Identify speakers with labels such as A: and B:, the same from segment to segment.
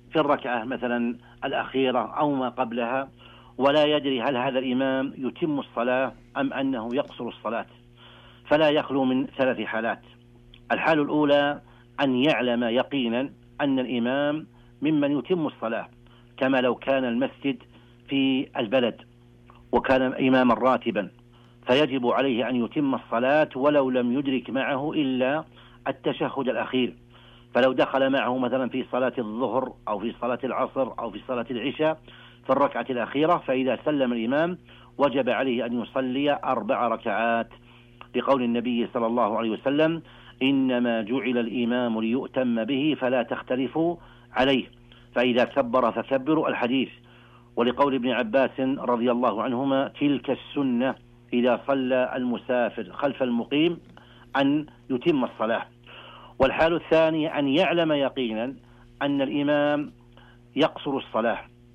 A: في الركعة مثلا الأخيرة أو ما قبلها، ولا يدري هل هذا الإمام يتم الصلاة أم أنه يقصر الصلاة، فلا يخلو من 3 حالات. الحالة الأولى أن يعلم يقينا أن الإمام ممن يتم الصلاة، كما لو كان المسجد في البلد وكان إماما راتبا، فيجب عليه أن يتم الصلاة ولو لم يدرك معه إلا التشهد الأخير. فلو دخل معه مثلا في صلاة الظهر أو في صلاة العصر أو في صلاة العشاء في الركعة الأخيرة، فإذا سلم الإمام وجب عليه أن يصلي 4 ركعات، لقول النبي صلى الله عليه وسلم: إنما جعل الإمام ليؤتم به فلا تختلفوا عليه، فإذا كبر فكبروا، الحديث. ولقول ابن عباس رضي الله عنهما: تلك السنة إذا صلى المسافر خلف المقيم أن يتم الصلاة. والحال الثانية أن يعلم يقينا أن الإمام يقصر الصلاة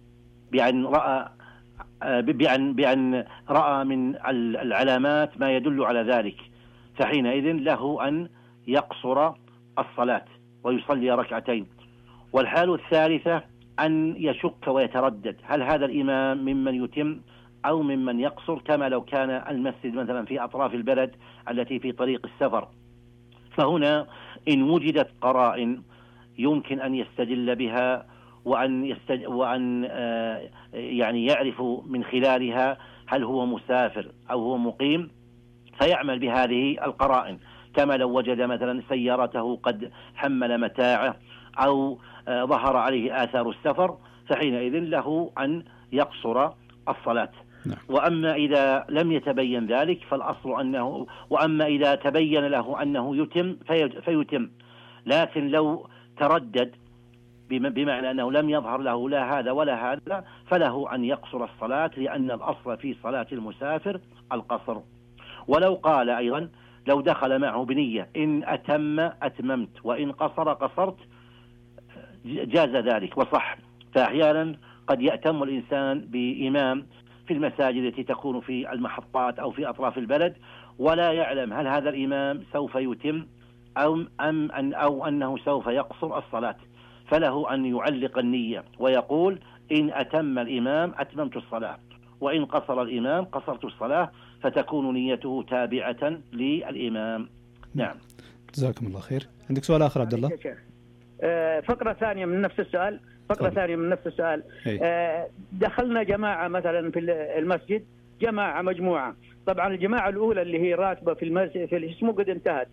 A: بأن رأى من العلامات ما يدل على ذلك، فحينئذ له أن يقصر الصلاة ويصلي 2 ركعتين. والحال الثالثة أن يشك ويتردد هل هذا الإمام ممن يتم أو ممن يقصر، كما لو كان المسجد مثلا في أطراف البلد التي في طريق السفر. فهنا إن وجدت قرائن يمكن أن يستدل بها وأن يعني يعرف من خلالها هل هو مسافر أو هو مقيم، فيعمل بهذه القرائن، كما لو وجد مثلا سيارته قد حمل متاعه أو ظهر عليه آثار السفر، فحينئذ له أن يقصر الصلاة. وأما إذا لم يتبين ذلك فالأصل أنه، وأما إذا تبين له أنه يتم فيتم، لكن لو تردد بمعنى أنه لم يظهر له لا هذا ولا هذا فله أن يقصر الصلاة، لأن الأصل في صلاة المسافر القصر. ولو قال أيضا لو دخل معه بنية إن أتم أتممت وإن قصر قصرت جاز ذلك وصح. فأحيانا قد يأتم الإنسان بإمام في المساجد التي تكون في المحطات أو في أطراف البلد ولا يعلم هل هذا الإمام سوف يتم أو أنه سوف يقصر الصلاة، فله أن يعلق النية ويقول إن أتم الإمام أتممت الصلاة وإن قصر الإمام قصرت الصلاة، فتكون نيته تابعة للإمام. نعم.
B: جزاكم الله خير. عندك سؤال آخر عبد الله؟
C: فقرة ثانية من نفس السؤال. دخلنا جماعة مثلا في المسجد، مجموعة، طبعا الجماعة الأولى اللي هي راتبة في المسجد في الاسم قد انتهت،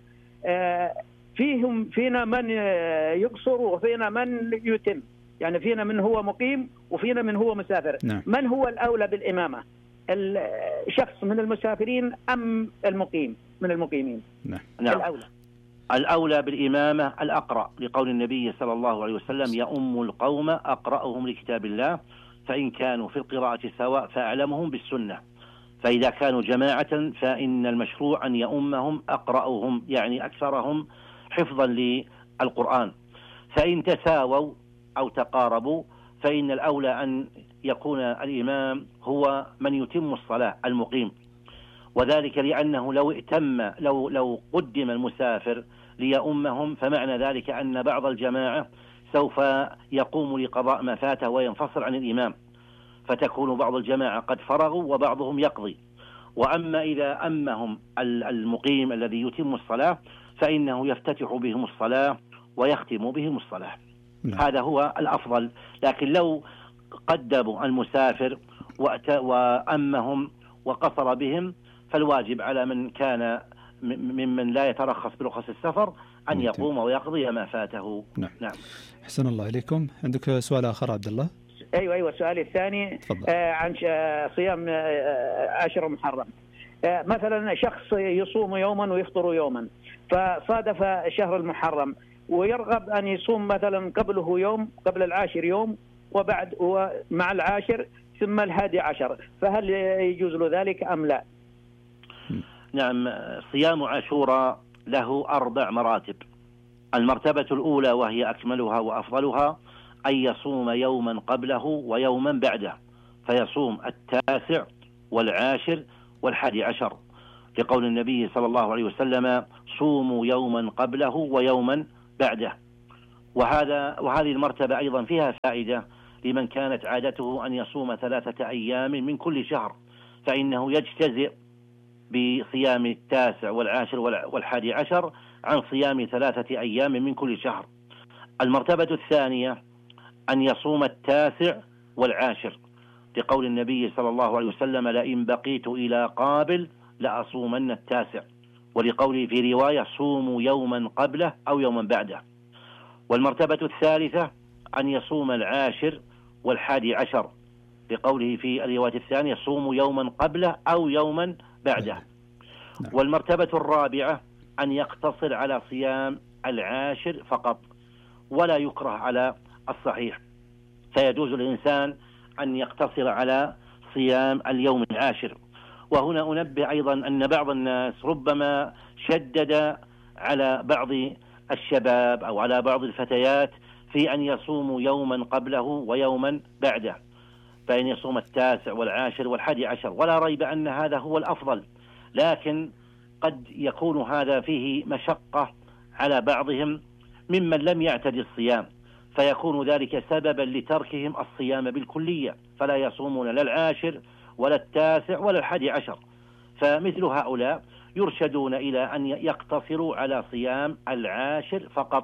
C: فينا من يقصر وفينا من يتم، يعني فينا من هو مقيم وفينا من هو مسافر.
B: نعم.
C: من هو الأولى بالإمامة، الشخص من المسافرين أم المقيم من المقيمين؟
B: نعم.
A: الأولى بالإمامة الأقرأ، لقول النبي صلى الله عليه وسلم: يؤم القوم أقرأهم لكتاب الله، فإن كانوا في القراءة سواء فأعلمهم بالسنة. فإذا كانوا جماعة فإن المشروع أن يؤمهم أقرأهم، يعني أكثرهم حفظا للقرآن. فإن تساووا أو تقاربوا فإن الأولى أن يكون الإمام هو من يتم الصلاة المقيم، وذلك لأنه لو قدم المسافر ليؤمهم فمعنى ذلك أن بعض الجماعة سوف يقوم لقضاء ما فاته وينفصل عن الإمام، فتكون بعض الجماعة قد فرغوا وبعضهم يقضي. وأما إذا أمهم المقيم الذي يتم الصلاة فإنه يفتتح بهم الصلاة ويختم بهم الصلاة. هذا هو الأفضل. لكن لو قدموا المسافر وأمهم وقصر بهم فالواجب على من كان ممن لا يترخص برخص السفر أن يقوم ويقضي ما فاته.
B: نعم. أحسن الله إليكم. عندك سؤال آخر عبد الله؟
C: أيوة. سؤالي الثاني عن صيام 10 محرم. مثلا شخص يصوم يوما ويفطر يوما، فصادف شهر المحرم ويرغب أن يصوم مثلا قبله يوم، قبل العاشر يوم، وبعد ومع العاشر ثم 11، فهل يجوز له ذلك أم لا؟
A: نعم. صيام عاشوراء له 4 مراتب. المرتبة الأولى وهي أكملها وأفضلها أن يصوم يوما قبله ويوما بعده، فيصوم 9 والعاشر وال11، لقول النبي صلى الله عليه وسلم: صوموا يوما قبله ويوما بعده. وهذه المرتبة أيضا فيها فائدة لمن كانت عادته أن يصوم 3 أيام من كل شهر، فإنه يجتزئ بصيام 9 و10 و11 عن صيام 3 أيام من كل شهر. المرتبة الثانية أن يصوم 9 و10 لقول النبي صلى الله عليه وسلم: لئن بقيت إلى قابل لأصومن 9، ولقوله في رواية: صوموا يوما قبله أو يوما بعده. والمرتبة الثالثة أن يصوم 10 و11 لقوله في الرواية الثانية: صوموا يوما قبله أو يوما بعده. والمرتبة الرابعة أن يقتصر على صيام 10 فقط، ولا يكره على الصحيح، فيجوز للإنسان أن يقتصر على صيام اليوم 10. وهنا أنبه أيضا أن بعض الناس ربما شدد على بعض الشباب أو على بعض الفتيات في أن يصوموا يوما قبله ويوما بعده، فإن يصوم 9 و10 و11، ولا ريب أن هذا هو الأفضل، لكن قد يكون هذا فيه مشقة على بعضهم ممن لم يعتد الصيام، فيكون ذلك سببا لتركهم الصيام بالكلية، فلا يصومون لا 10 ولا 9 ولا 11. فمثل هؤلاء يرشدون إلى أن يقتصروا على صيام 10 فقط،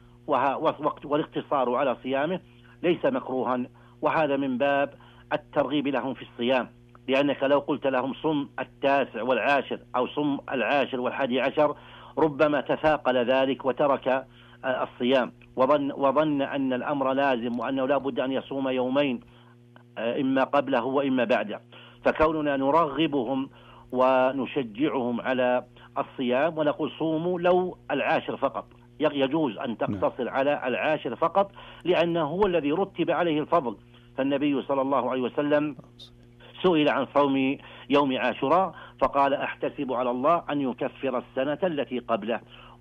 A: والاقتصار على صيامه ليس مكروها، وهذا من باب الترغيب لهم في الصيام، لأنك لو قلت لهم صم 9 و10 أو صم 10 و11 ربما تثاقل ذلك وترك الصيام وظن أن الأمر لازم وأنه لا بد أن يصوم يومين إما قبله وإما بعده. فكوننا نرغبهم ونشجعهم على الصيام ونقول صوموا لو 10 فقط، يجوز أن تقتصر على 10 فقط، لأنه هو الذي رتب عليه الفضل. فالنبي صلى الله عليه وسلم سئل عن صوم يوم عاشوراء فقال: أحتسب على الله أن يكفر السنة التي قبله.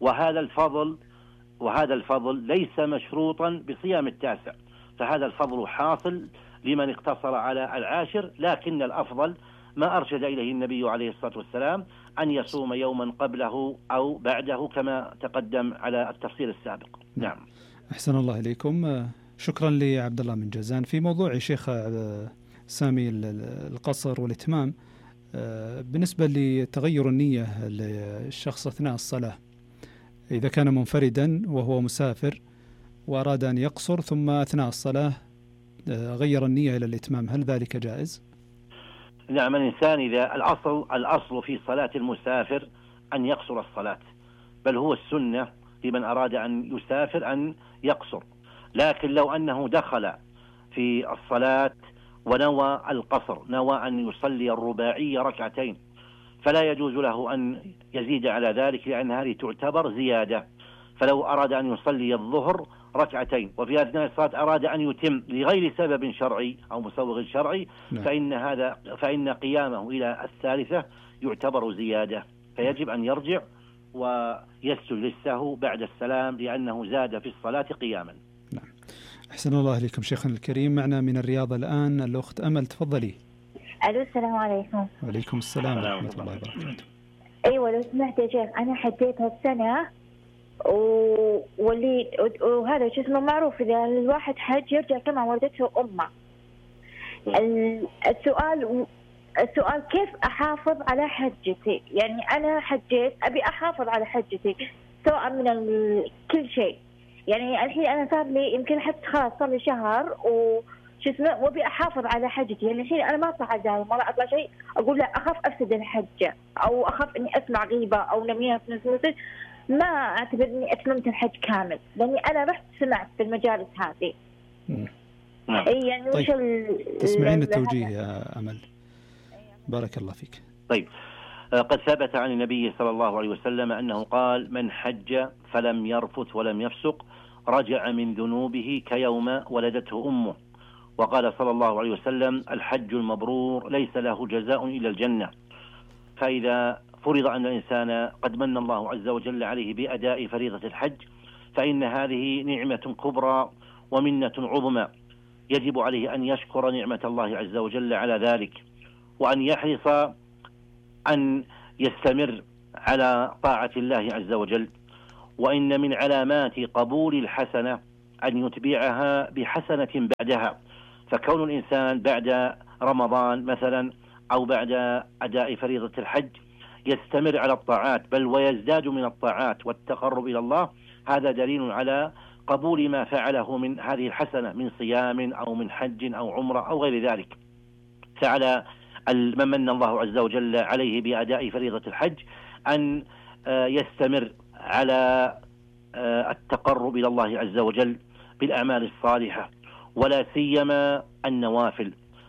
A: وهذا الفضل ليس مشروطا بصيام 9، فهذا الفضل حاصل لمن اقتصر على 10، لكن الأفضل ما أرشد إليه النبي عليه الصلاة والسلام أن يصوم يوما قبله أو بعده كما تقدم على التفصيل السابق. نعم.
B: أحسن الله إليكم. شكرا لعبد الله من جازان. في موضوع شيخ سامي القصر والإتمام، بالنسبة لتغير النية للشخص أثناء الصلاة، إذا كان منفردا وهو مسافر وأراد أن يقصر ثم أثناء الصلاة غير النية إلى الإتمام، هل ذلك جائز؟
A: نعم، الإنسان إذا الأصل في صلاة المسافر أن يقصر الصلاة، بل هو السنة لمن أراد أن يسافر أن يقصر. لكن لو أنه دخل في الصلاة ونوى القصر، نوى أن يصلي الرباعية 2 فلا يجوز له أن يزيد على ذلك، لأن هذه تعتبر زيادة. فلو أراد أن يصلي الظهر 2 وفي أثناء الصلاة أراد أن يتم لغير سبب شرعي أو مسوغ شرعي، فإن قيامه إلى 3 يعتبر زيادة، فيجب أن يرجع ويسجد للسهو بعد السلام لأنه زاد في الصلاة قياما.
B: نعم. أحسن الله إليكم شيخنا الكريم. معنا من الرياض الآن الأخت أمل، تفضلي.
D: ألو، السلام عليكم.
B: وعليكم السلام ورحمة الله وبركاته.
D: أيوة لو سمحت يا شيخ، أنا حجيت هالسنة وهذا شو اسمه معروف، إذا الواحد حج يرجع كما ولدته أمه. السؤال كيف أحافظ على حجتي؟ يعني أنا حجيت أبي أحافظ على حجتي سواء من كل شيء. يعني الحين أنا صار لي يمكن حتى خلاص صار لي شهر وأبي أحافظ على حجتي. يعني الحين أنا ما أطلع عزايم ولا أطلع شيء، أقول لا أخاف أفسد الحجة أو أخاف إني أسمع غيبة أو نميمة في نفس، ما أعتبر إني أتممت الحج كامل، لأني أنا رحت سمعت في المجالس هذه. يعني
B: طيب. تسمعين التوجيه يا أمل؟ بارك الله فيك.
A: طيب، قد ثبت عن النبي صلى الله عليه وسلم أنه قال: من حج فلم يرفث ولم يفسق رجع من ذنوبه كيوم ولدته أمه. وقال صلى الله عليه وسلم: الحج المبرور ليس له جزاء إلا الجنة. فإذا فرض أن الإنسان قد من الله عز وجل عليه بأداء فريضة الحج، فإن هذه نعمة كبرى ومنة عظمى، يجب عليه أن يشكر نعمة الله عز وجل على ذلك، وأن يحرص أن يستمر على طاعة الله عز وجل. وإن من علامات قبول الحسنة أن يتبعها بحسنة بعدها. فكون الإنسان بعد رمضان مثلا أو بعد أداء فريضة الحج يستمر على الطاعات بل ويزداد من الطاعات والتقرب إلى الله، هذا دليل على قبول ما فعله من هذه الحسنة من صيام أو من حج أو عمرة أو غير ذلك. فعلى من من الله عز وجل عليه بأداء فريضة الحج أن يستمر على التقرب إلى الله عز وجل بالأعمال الصالحة، ولا سيما النوافل،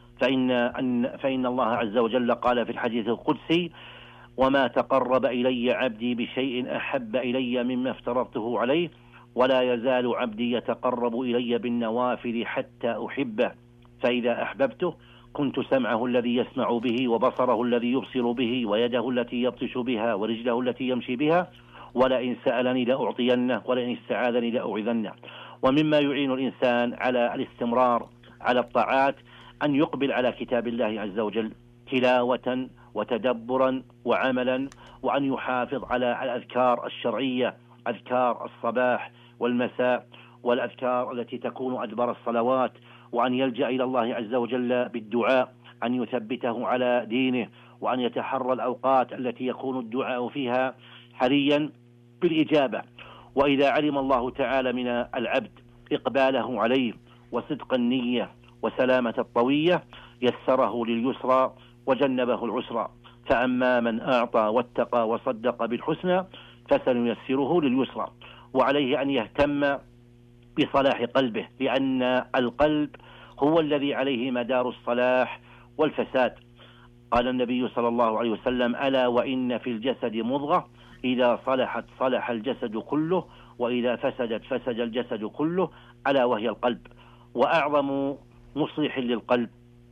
A: فإن الله عز وجل قال في الحديث القدسي: وما تقرب إلي عبدي بشيء أحب إلي مما افترضته عليه، ولا يزال عبدي يتقرب إلي بالنوافل حتى أحبه، فإذا أحببته كنت سمعه الذي يسمع به، وبصره الذي يبصر به، ويده التي يبطش بها، ورجله التي يمشي بها، ولئن سألني لأعطينه، ولئن استعاذني لأعيذنه. ومما يعين الإنسان على الاستمرار على الطاعات أن يقبل على كتاب الله عز وجل تلاوة وتدبرا وعملا، وأن يحافظ على الأذكار الشرعية، أذكار الصباح والمساء والأذكار التي تكون أدبر الصلوات، وأن يلجأ إلى الله عز وجل بالدعاء أن يثبته على دينه، وأن يتحرى الأوقات التي يكون الدعاء فيها حريا بالإجابة. وإذا علم الله تعالى من العبد إقباله عليه وصدق النية وسلامة الطوية يسره لليسرى وجنبه العسرى. فأما من أعطى واتقى وصدق بالحسنى فسنيسره لليسرى. وعليه أن يهتم بصلاح قلبه، لأن القلب هو الذي عليه مدار الصلاح والفساد. قال النبي صلى الله عليه وسلم: ألا وإن في الجسد مضغة إذا صلحت صلح الجسد كله، وإذا فسدت فسد الجسد كله، ألا وهي القلب. وأعظم مصلح للقلب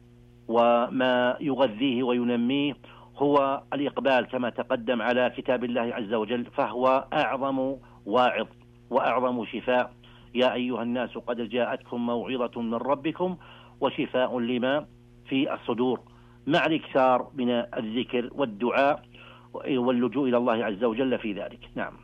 A: وما يغذيه وينميه هو الإقبال كما تقدم على كتاب الله عز وجل، فهو أعظم واعظ وأعظم شفاء. يا أيها الناس قد جاءتكم موعظة من ربكم وشفاء لما في الصدور، مع الإكثار من الذكر والدعاء واللجوء إلى الله عز وجل في ذلك. نعم.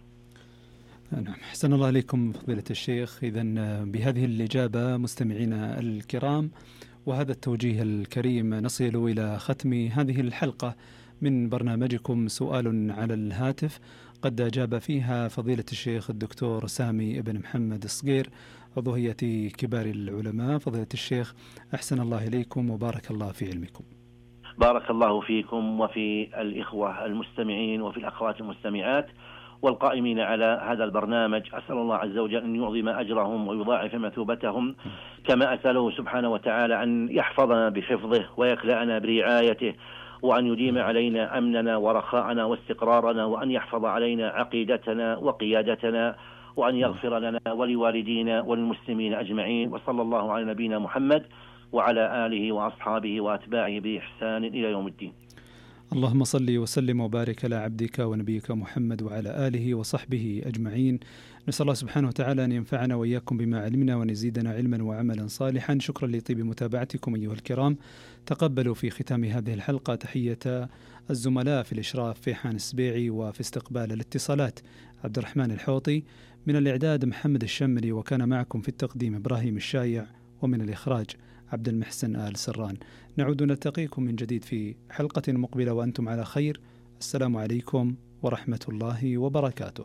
B: أحسن الله عليكم فضيلة الشيخ. إذن بهذه الإجابة مستمعينا الكرام وهذا التوجيه الكريم نصل إلى ختم هذه الحلقة من برنامجكم سؤال على الهاتف، قد أجاب فيها فضيلة الشيخ الدكتور سامي بن محمد الصقير عضو هيئة كبار العلماء. فضيلة الشيخ أحسن الله إليكم وبارك الله في علمكم.
A: بارك الله فيكم وفي الإخوة المستمعين وفي الأخوات المستمعات والقائمين على هذا البرنامج. أسأل الله عز وجل أن يعظم أجرهم ويضاعف مثوبتهم، كما أسأله سبحانه وتعالى أن يحفظنا بحفظه ويكلأنا برعايته، وأن يديم علينا أمننا ورخاءنا واستقرارنا، وأن يحفظ علينا عقيدتنا وقيادتنا، وأن يغفر لنا ولوالدينا وللمسلمين أجمعين. وصلى الله على نبينا محمد وعلى آله وأصحابه وأتباعه بإحسان إلى يوم الدين.
B: اللهم صل وسلم وبارك على عبدك ونبيك محمد وعلى آله وصحبه أجمعين. نسأل الله سبحانه وتعالى أن ينفعنا وإياكم بما علمنا وأن يزيدنا علما وعملا صالحا. شكرا لطيب متابعتكم أيها الكرام. تقبلوا في ختام هذه الحلقة تحية الزملاء في الإشراف فيحان السبيعي، وفي استقبال الاتصالات عبد الرحمن الحوطي، من الإعداد محمد الشمري، وكان معكم في التقديم إبراهيم الشايع، ومن الإخراج عبد المحسن آل سران. نعود نلتقيكم من جديد في حلقة مقبلة وأنتم على خير. السلام عليكم ورحمة الله وبركاته.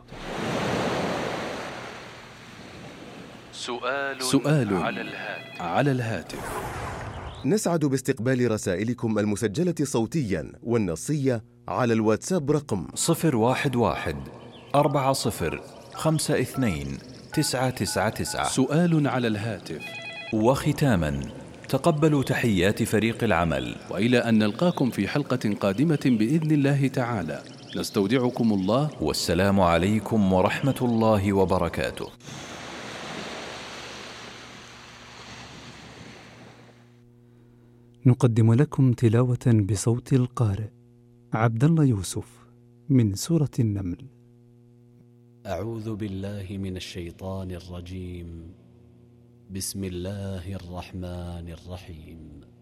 E: سؤال على الهاتف. نسعد باستقبال رسائلكم المسجلة صوتيا والنصية على الواتساب رقم 011-40-52-999. سؤال على الهاتف. وختاما تقبلوا تحيات فريق العمل، وإلى أن نلقاكم في حلقة قادمة بإذن الله تعالى، نستودعكم الله، والسلام عليكم ورحمة الله وبركاته.
B: نقدم لكم تلاوة بصوت القارئ عبد الله يوسف من سورة النمل.
F: أعوذ بالله من الشيطان الرجيم. بسم الله الرحمن الرحيم.